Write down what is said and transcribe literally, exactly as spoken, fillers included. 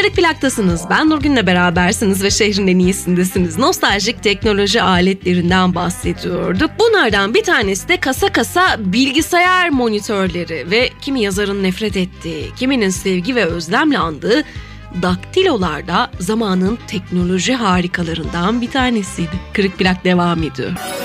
Kırık Plak'tasınız. Ben Nurgün'le berabersiniz ve şehrin en iyisindesiniz. Nostaljik teknoloji aletlerinden bahsediyorduk. Bunlardan bir tanesi de kasa kasa bilgisayar monitörleri ve kimi yazarın nefret ettiği, kiminin sevgi ve özlemle andığı daktilolar da zamanın teknoloji harikalarından bir tanesiydi. Kırık Plak devam ediyor.